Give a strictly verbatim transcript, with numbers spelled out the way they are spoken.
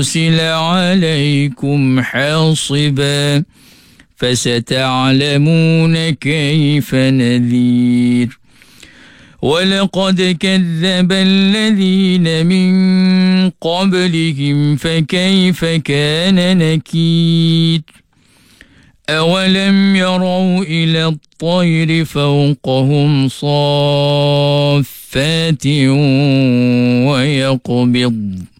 أرسل عليكم حاصبا فستعلمون كيف نذير. ولقد كذب الذين من قبلهم فكيف كان نكير. أولم يروا إلى الطير فوقهم صافات ويقبض